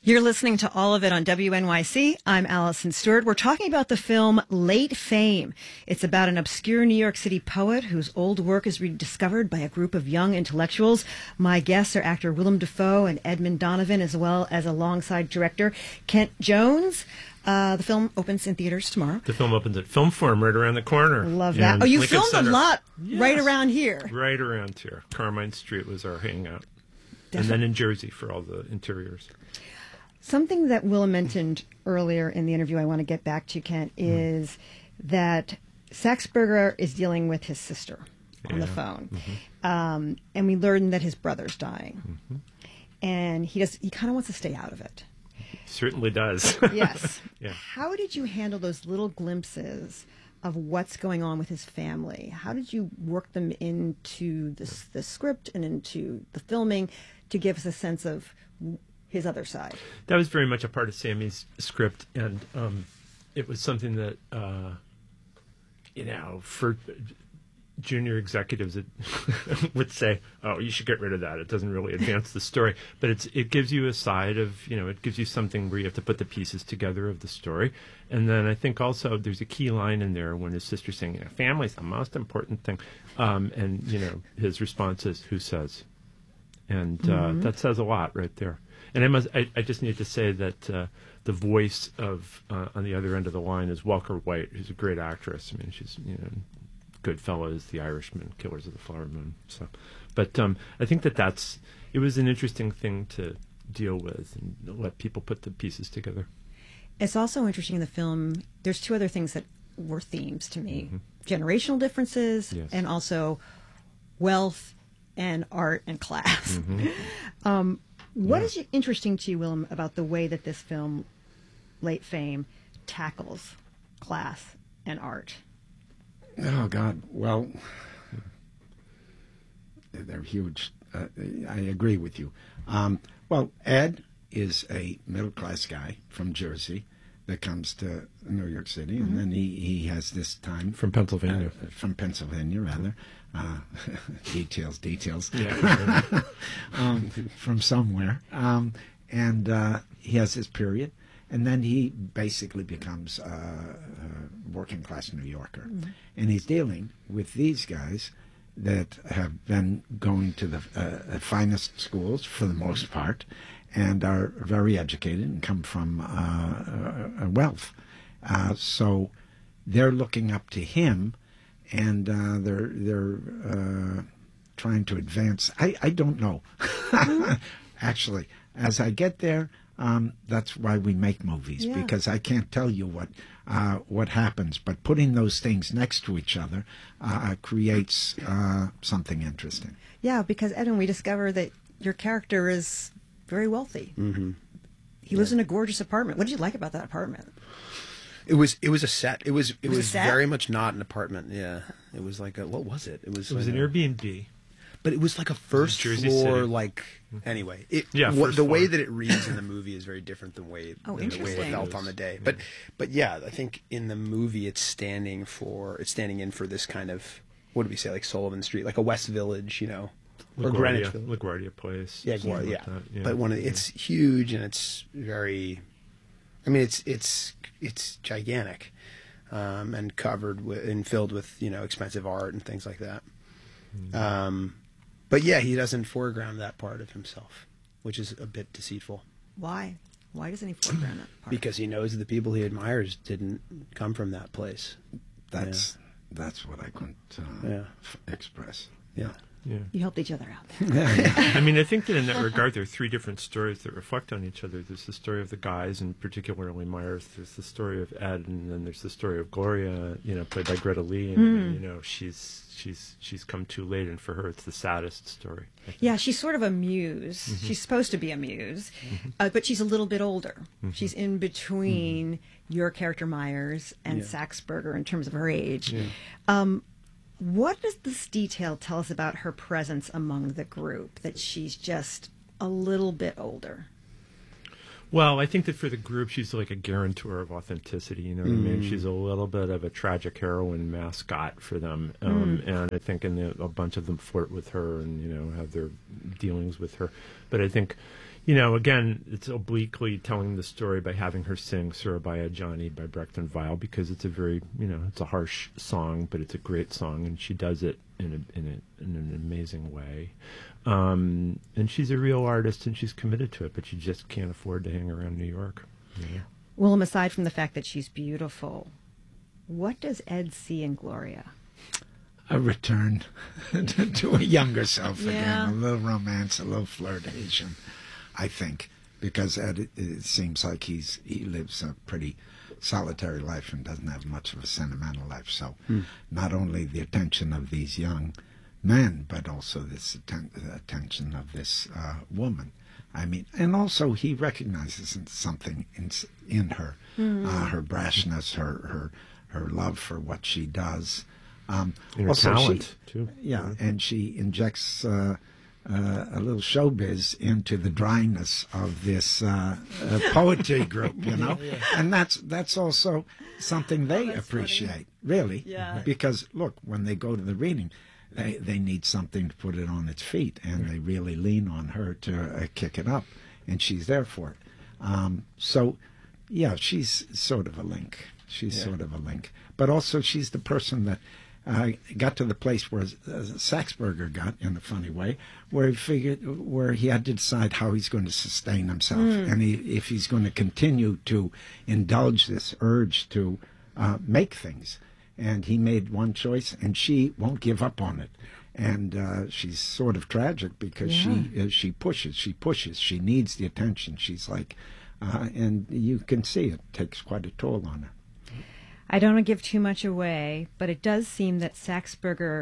You're listening to All of It on WNYC. I'm Allison Stewart. We're talking about the film Late Fame. It's about an obscure New York City poet whose old work is rediscovered by a group of young intellectuals. My guests are actor Willem Dafoe and Edmund Donovan, as well as alongside director Kent Jones. The film opens in theaters tomorrow. The film opens at Film Forum right around the corner. Love that. Oh, you Lincoln filmed Center. A lot Yes. right around here. Right around here. Carmine Street was our hangout. And then in Jersey for all the interiors. Something that Willem mentioned earlier in the interview I want to get back to, Kent, is that Saxberger is dealing with his sister on the phone. And we learned that his brother's dying. And he kind of wants to stay out of it. Certainly does. Yes. Yeah. How did you handle those little glimpses of what's going on with his family? How did you work them into the script and into the filming to give us a sense of his other side? That was very much a part of Sammy's script, and it was something that, for junior executives that would say, oh, you should get rid of that. It doesn't really advance the story. But it gives you a side of, it gives you something where you have to put the pieces together of the story. And then I think also there's a key line in there when his sister's saying, family's the most important thing. And, his response is, who says? And that says a lot right there. And I just need to say that the voice of on the other end of the line is Walker White, who's a great actress. I mean, she's Goodfellas, The Irishman, Killers of the Flower Moon. So, but I think it was an interesting thing to deal with and let people put the pieces together. It's also interesting in the film. There's two other things that were themes to me: generational differences, Yes. and also wealth and art and class. What is interesting to you, Willem, about the way that this film, Late Fame, tackles class and art? Oh, God. Well, they're huge. I agree with you. Well, Ed is a middle-class guy from Jersey that comes to New York City, and then he has this time... From Pennsylvania. From Pennsylvania, rather. Details. Yeah. From somewhere. And he has his period. And then he basically becomes a working-class New Yorker. And he's dealing with these guys that have been going to the finest schools, for the most part, and are very educated and come from wealth. So they're looking up to him, and they're trying to advance. I don't know. Actually, as I get there, that's why we make movies, because I can't tell you what happens. But putting those things next to each other creates something interesting. Yeah, because Edwin, we discover that your character is very wealthy. He lives in a gorgeous apartment. What did you like about that apartment? It was a set. It was a set? very much not an apartment. Yeah, it was like what was it? It was an Airbnb. But it was like a first Jersey floor, City. Anyway. First the way floor. that it reads in the movie is very different than the way it felt on the day. But yeah, I think in the movie it's standing in for this kind of, what do we say, like Sullivan Street, like a West Village, or Greenwich Village. LaGuardia Place. Yeah, something yeah. like that, yeah. But it's huge and it's very, it's gigantic, and covered and filled with expensive art and things like that. But yeah, he doesn't foreground that part of himself, which is a bit deceitful. Why? Why doesn't he foreground that part? Because he knows the people he admires didn't come from that place. That's what I couldn't express. Yeah. Yeah. You helped each other out. I mean, I think that in that regard, there are three different stories that reflect on each other. There's the story of the guys, and particularly Myers. There's the story of Ed, and then there's the story of Gloria, played by Greta Lee. And she's come too late, and for her, it's the saddest story. Yeah, she's sort of a muse. She's supposed to be a muse, but she's a little bit older. She's in between your character Myers and Saxberger in terms of her age. What does this detail tell us about her presence among the group, that she's just a little bit older? Well, I think that for the group, she's like a guarantor of authenticity. You know what I mean? She's a little bit of a tragic heroine mascot for them, and I think a bunch of them flirt with her and have their dealings with her. But I think, again, it's obliquely telling the story by having her sing Surabaya Johnny by Brecht and Weil, because it's a very, it's a harsh song, but it's a great song, and she does it in an amazing way. And she's a real artist, and she's committed to it, but she just can't afford to hang around New York. Willem, aside from the fact that she's beautiful, what does Ed see in Gloria? A return to a younger self again, a little romance, a little flirtation, I think, because Ed, it seems like he lives a pretty solitary life and doesn't have much of a sentimental life. So not only the attention of these young men, but also this attention of this woman. I mean, and also he recognizes something in her, her brashness, her love for what she does. And her talent, too. Yeah, and she injects a little showbiz into the dryness of this poetry group, and that's also something they appreciate, funny. Really, because look, when they go to the reading, they need something to put it on its feet, and they really lean on her to kick it up, and she's there for it. So, yeah, she's sort of a link. She's sort of a link, but also she's the person that got to the place where Saxberger got, in a funny way, where he had to decide how he's going to sustain himself, and if he's going to continue to indulge this urge to make things. And he made one choice, and she won't give up on it. And she's sort of tragic because she pushes, she needs the attention. She's like, and you can see it takes quite a toll on her. I don't want to give too much away, but it does seem that Saxberger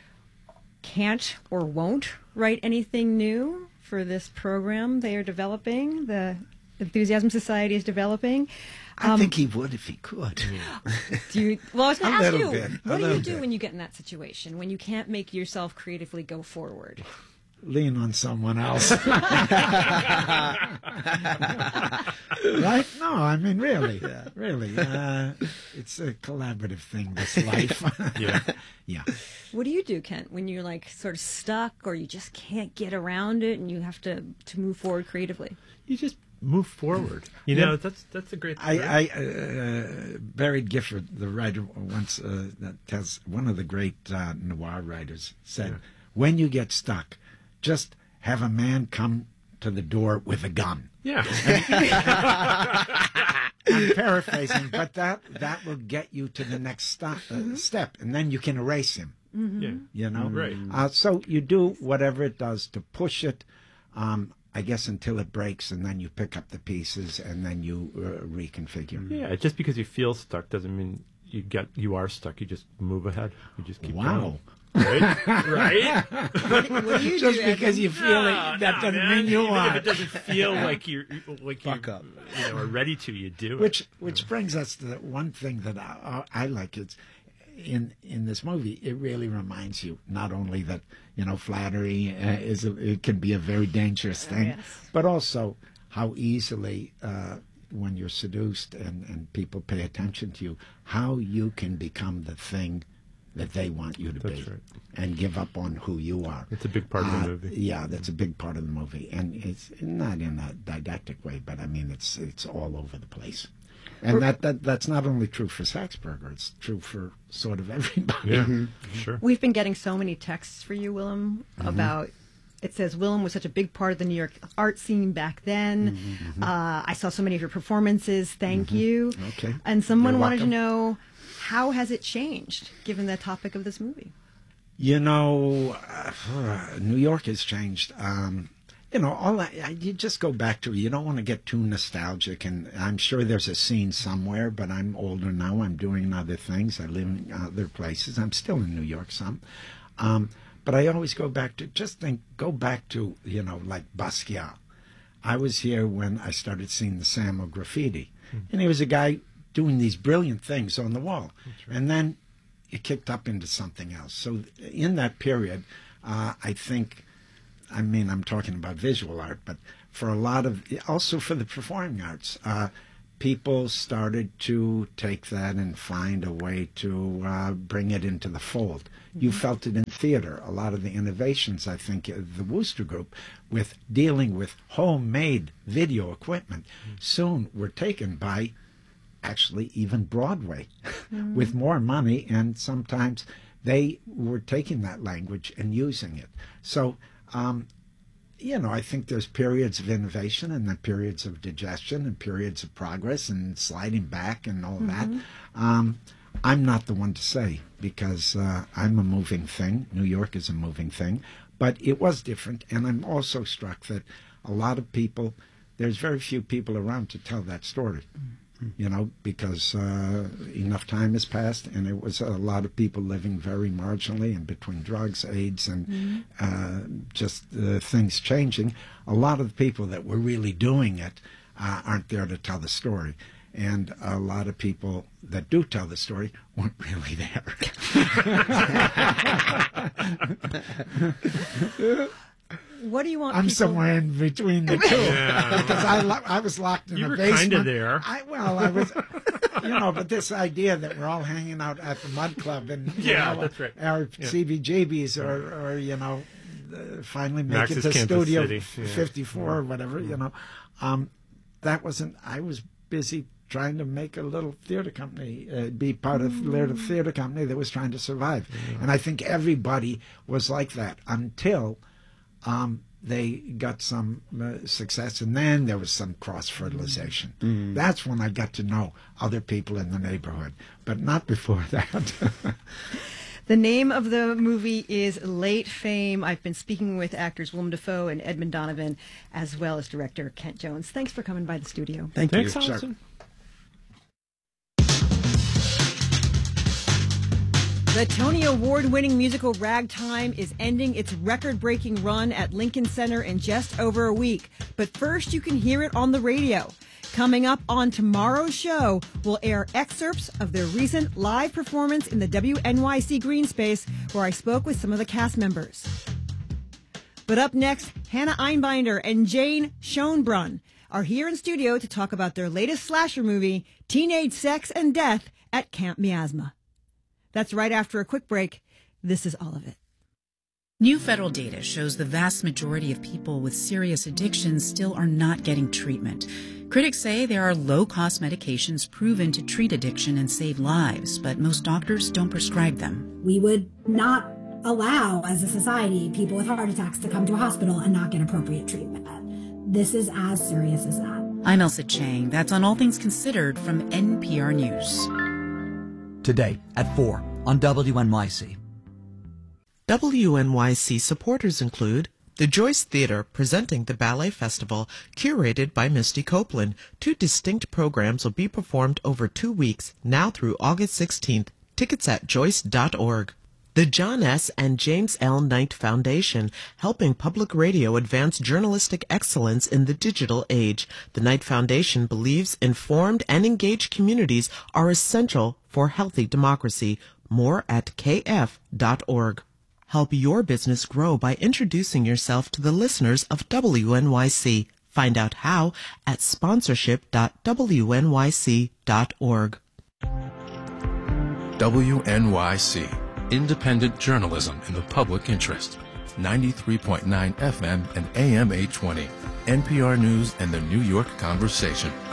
can't or won't write anything new for this program they are developing, the Enthusiasm Society is developing. I think he would if he could. Well, I was going to ask you, what do you do bit. when you get in that situation, when you can't make yourself creatively go forward? Lean on someone else. Right? No, I mean, really. It's a collaborative thing, this life. Yeah. What do you do, Kent, when you're like sort of stuck or you just can't get around it and you have to move forward creatively? You just move forward. That's a great thing. Barry Gifford, the writer, once that tells one of the great noir writers said, when you get stuck, just have a man come to the door with a gun. Yeah. I'm paraphrasing, but that will get you to the next step, and then you can erase him. Right. So you do whatever it does to push it, I guess, until it breaks, and then you pick up the pieces, and then you reconfigure. Yeah, just because you feel stuck doesn't mean you are stuck. You just move ahead. You just keep going. Right? Right? What do you just do, because you feel it, that doesn't mean you are. If it doesn't feel like you are ready to, you do it. Which brings us to the one thing that I like. It's in this movie. It really reminds you not only that flattery it can be a very dangerous thing, but also how easily when you're seduced and people pay attention to you, how you can become the thing that they want you to be, and give up on who you are. It's a big part of the movie. Yeah, that's a big part of the movie, and it's not in a didactic way, but I mean it's all over the place, and that's not only true for Saxberger; it's true for sort of everybody. Yeah, sure. We've been getting so many texts for you, Willem, about. It says, Willem was such a big part of the New York art scene back then. I saw so many of your performances. Thank you. Okay. And someone wanted to know, how has it changed, given the topic of this movie? New York has changed. You just go back to, you don't want to get too nostalgic, and I'm sure there's a scene somewhere, but I'm older now. I'm doing other things. I live in other places. I'm still in New York some. But I always go back to, like Basquiat. I was here when I started seeing the Samo graffiti. And he was a guy doing these brilliant things on the wall. Right. And then it kicked up into something else. So in that period, I think, I'm talking about visual art, but for a lot of, also for the performing arts, people started to take that and find a way to bring it into the fold. You felt it in theater. A lot of the innovations, I think, of the Wooster Group with dealing with homemade video equipment soon were taken by actually even Broadway with more money, and sometimes they were taking that language and using it. So, I think there's periods of innovation and then periods of digestion and periods of progress and sliding back and all that. I'm not the one to say, because I'm a moving thing. New York is a moving thing. But it was different, and I'm also struck that a lot of people, there's very few people around to tell that story. Because enough time has passed, and it was a lot of people living very marginally and between drugs, AIDS, and just things changing. A lot of the people that were really doing it aren't there to tell the story. And a lot of people that do tell the story weren't really there. What do you want? I'm somewhere in between the two, because I was locked in a basement. You were kind of there. I was, but this idea that we're all hanging out at the Mud Club and that's right. our CBGBs or finally make Max's it to Kansas Studio City. 54 or whatever. That wasn't. I was busy trying to make a little theater company, be part of a little theater company that was trying to survive. And I think everybody was like that until they got some success, and then there was some cross-fertilization. That's when I got to know other people in the neighborhood, but not before that. The name of the movie is Late Fame. I've been speaking with actors Willem Dafoe and Edmund Donovan, as well as director Kent Jones. Thanks for coming by the studio. Thanks, you. Allison. The Tony Award-winning musical Ragtime is ending its record-breaking run at Lincoln Center in just over a week. But first, you can hear it on the radio. Coming up on tomorrow's show, we'll air excerpts of their recent live performance in the WNYC Green Space, where I spoke with some of the cast members. But up next, Hannah Einbinder and Jane Schoenbrunn are here in studio to talk about their latest slasher movie, Teenage Sex and Death at Camp Miasma. That's right after a quick break. This is all of it. New federal data shows the vast majority of people with serious addictions still are not getting treatment. Critics say there are low-cost medications proven to treat addiction and save lives, but most doctors don't prescribe them. We would not allow, as a society, people with heart attacks to come to a hospital and not get appropriate treatment. This is as serious as that. I'm Elsa Chang. That's on All Things Considered from NPR News. Today at 4 on WNYC. WNYC supporters include the Joyce Theater presenting the Ballet Festival, curated by Misty Copeland. 2 distinct programs will be performed over 2 weeks, now through August 16th. Tickets at joyce.org. The John S. and James L. Knight Foundation, helping public radio advance journalistic excellence in the digital age. The Knight Foundation believes informed and engaged communities are essential for healthy democracy. More at kf.org. Help your business grow by introducing yourself to the listeners of WNYC. Find out how at sponsorship.wnyc.org. WNYC. Independent journalism in the public interest. 93.9 FM and AM 820. NPR News and the New York Conversation.